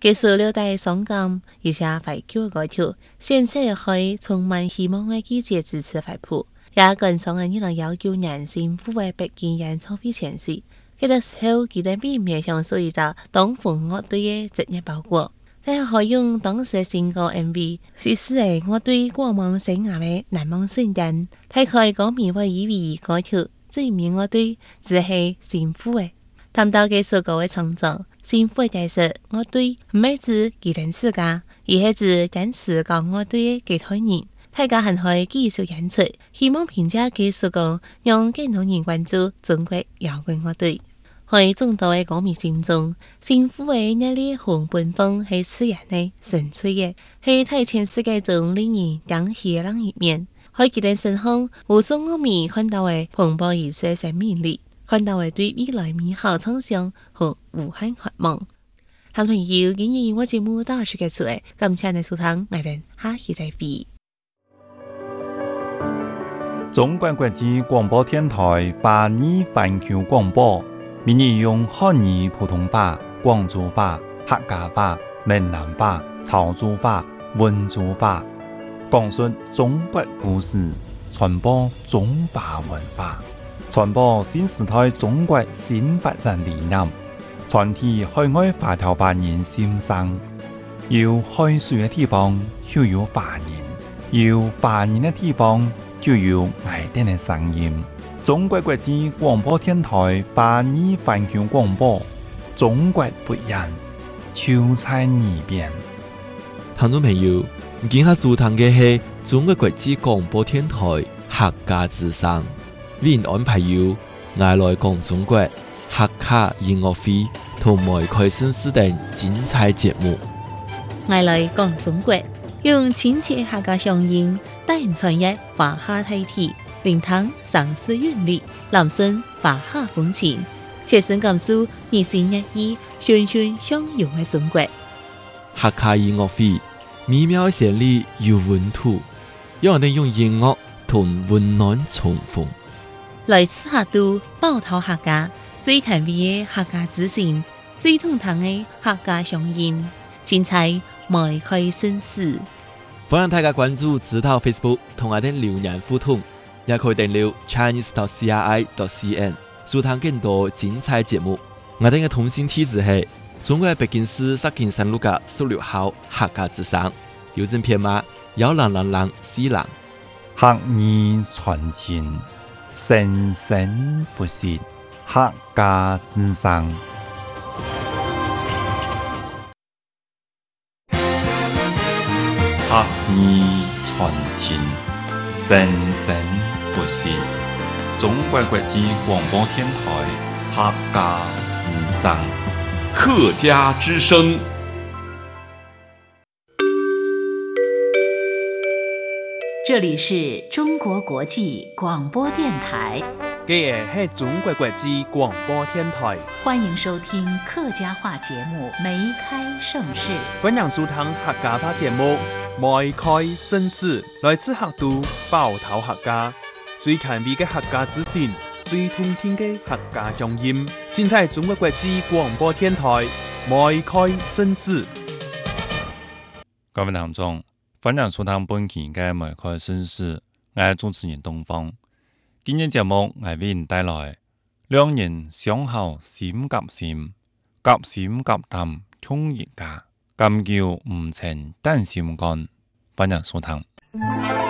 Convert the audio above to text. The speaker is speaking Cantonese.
佢塑料袋爽感，而且懷舊嘅外條，先車可充滿希望嘅季節支持懷抱。也趕上嘅2019年新婦嘅北京演唱會前夕，嗰個時候佢哋並未享受一個當紅樂隊嘅職業包裹，但係可用當時新歌 MV， 是使嘅樂隊過往生涯嘅難忘瞬間。大概歌迷會以為歌曲最名樂隊只係新婦嘅。談到這首歌嘅創作，新婦嘅解釋樂隊唔係指佢哋自家，而係指堅持搞樂隊嘅其他人。大家還可以繼續演出，希望評價這首歌讓更多人關注中國搖滾樂隊。喺眾多嘅歌迷心中，新婦嘅熱烈紅奔放係刺眼嘅、純粹嘅，係睇全世界中令人驚喜嘅一面。喺佢哋身上，無數歌迷看到嘅蓬勃如水生命力，看到嘅對未來美好想象和無限渴望。好朋友，今日我節目到此結束，感謝你收聽，我哋下期再會。 中國國際廣播電台華語環球廣播，每日用漢語普通話、廣州話、客家話、閩南話、潮州話、溫州話，講述中國故事，傳播中華文化，傳播新時代中國新發展理念，傳遞海外華僑華人心聲。有海水嘅地方就有華人，有華人嘅地方就有愛哋嘅聲音。中國國際廣播電台華語環球廣播，中國不一樣，就在耳邊。 聽眾朋友，今下收聽嘅係中國國際廣播電台客家之聲，為您安排有愛來講中國客家音樂會同埋開盛事等精彩節目。 愛來講中國，用親切客家鄉音，帶人傳譯華夏大體，聆聽上世韻律，攬聲華夏風情，切身感受熱情熱意、循循相融嘅中國。 客家音樂會美妙嘅旋律有溫度，讓我哋用音樂同溫暖重逢。 來自客都寶島客家最甜美嘅客家之聲，最通透嘅客家鄉音，精彩邁開盛事。 歡迎大家關注指導 Facebook 同我哋留言互動，也可以訂閱 chinese.cri.cn 收聽更多精彩節目。我哋嘅通訊地址係中國北京市石景山路嘅16號客家之聲，郵政編碼10004。 客語傳情，生生不息，客家之聲。客語傳情，生生不息。中國國際廣播電台客家之聲。 客家之聲。 這裡是中國國際廣播電台。 這是中國國際廣播電台。 歡迎收聽客家話節目《梅開盛世》。 歡迎收聽客家話節目《梅開盛世》，來自客都寶島客家，最甜美嘅客家之聲，最動聽嘅客家鄉音，盡在中國國際廣播電台《梅開盛世》。 各位聽眾，歡迎收聽本期嘅《梅開盛世》，我係主持人東方。今日節目我為您帶來兩人相好心夾心，夾心夾膽痛一家，咁叫唔成單心肝。歡迎收聽。